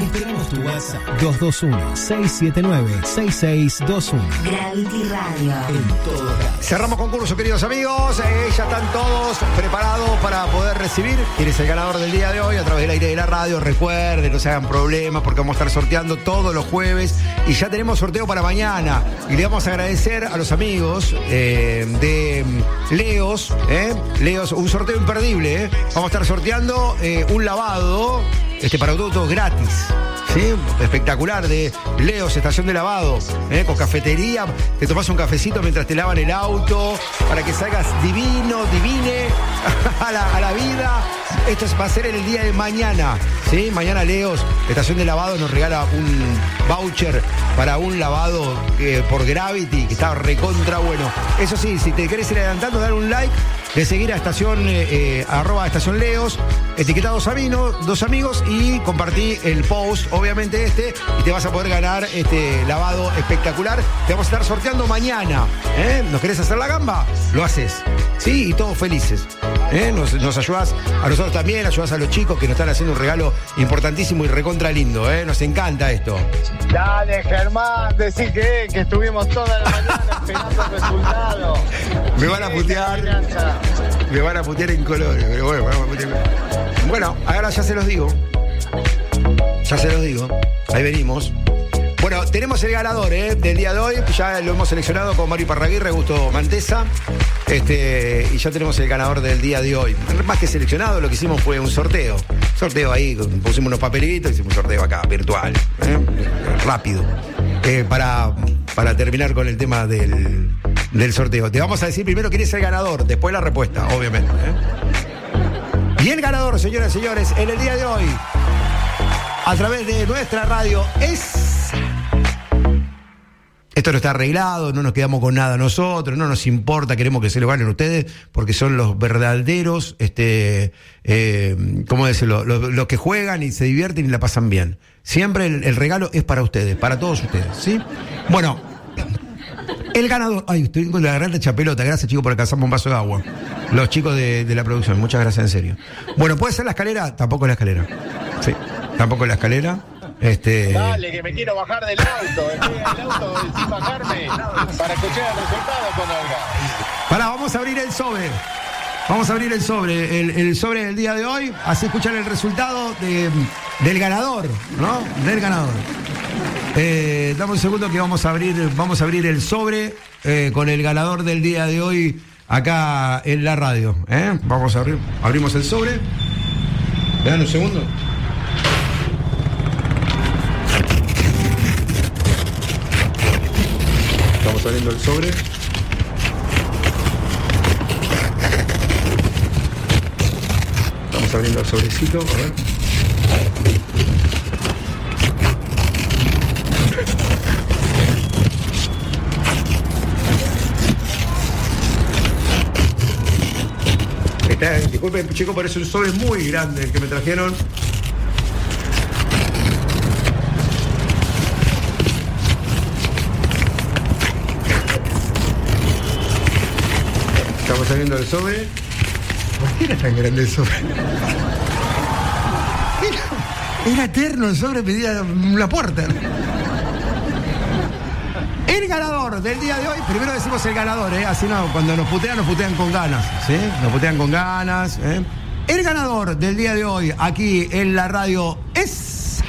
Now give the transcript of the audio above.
Esperamos tu WhatsApp 221-679-6621. Gravity Radio. En todo caso. Cerramos concurso, queridos amigos. Ya están todos preparados para poder recibir quién es el ganador del día de hoy a través del aire de la radio. Recuerden, no se hagan problemas porque vamos a estar sorteando todos los jueves y ya tenemos sorteo para mañana. Y le vamos a agradecer a los amigos de Leos. Leos, un sorteo imperdible. Vamos a estar sorteando un lavado para autos gratis. ¿Sí? Espectacular, de Leos, estación de lavado, con cafetería, te tomás un cafecito mientras te lavan el auto, para que salgas divino, divine a la vida. Esto va a ser en el día de mañana, ¿sí? Mañana Leos, estación de lavado, nos regala un voucher para un lavado por Gravity, que está recontra bueno. Eso sí, si te querés ir adelantando, dar un like, de seguir a estación, @estación Leos, etiquetá dos amigos y compartí el post, obviamente y te vas a poder ganar este lavado espectacular. Te vamos a estar sorteando mañana. ¿Nos querés hacer la gamba? Lo haces. Sí, y todos felices. Nos ayudás a nosotros también, ayudás a los chicos que nos están haciendo un regalo importantísimo y recontra lindo. Nos encanta esto. Dale, Germán, decí que estuvimos toda la mañana esperando el resultado. Me van a putear. Me van a putear en colores, pero bueno, vamos a putear. Bueno, ahora ya se los digo. Ahí venimos. Bueno, tenemos el ganador del día de hoy. Ya lo hemos seleccionado con Mario Parraguirre, Augusto Mantesa. Y ya tenemos el ganador del día de hoy. Más que seleccionado, lo que hicimos fue un sorteo. Sorteo ahí, pusimos unos papelitos, hicimos un sorteo acá, virtual. Rápido. Para terminar con el tema del sorteo. Te vamos a decir primero quién es el ganador, después la respuesta, obviamente. Y el ganador, señoras y señores, en el día de hoy, a través de nuestra radio, es... Esto no está arreglado, no nos quedamos con nada nosotros, no nos importa, queremos que se lo ganen ustedes, porque son los verdaderos, ¿cómo decirlo? Los que juegan y se divierten y la pasan bien. Siempre el regalo es para ustedes, para todos ustedes, ¿sí? Bueno, el ganador... Ay, estoy con la garganta hecha pelota, gracias chicos por alcanzarme un vaso de agua. Los chicos de la producción, muchas gracias, en serio. Bueno, ¿puede ser la escalera? Tampoco la escalera. Sí, tampoco la escalera. Dale, que me quiero bajar del auto. Estoy en el auto sin bajarme para escuchar el resultado cuando salga. Pará, vamos a abrir el sobre. El sobre del día de hoy. Así escuchar el resultado del ganador, ¿no? Del ganador. Dame un segundo que vamos a abrir el sobre con el ganador del día de hoy acá en la radio. Vamos a abrimos el sobre. ¿Me dan un segundo? Estamos abriendo el sobre. Estamos abriendo el sobrecito, a ver. Disculpen, chicos, parece un sobre muy grande el que me trajeron. Estamos saliendo del sobre. ¿Por qué era tan grande el sobre? Era eterno el sobre, pedía la puerta. El ganador del día de hoy, primero decimos el ganador, así no, cuando nos putean con ganas, ¿sí? Nos putean con ganas, El ganador del día de hoy, aquí en la radio, es...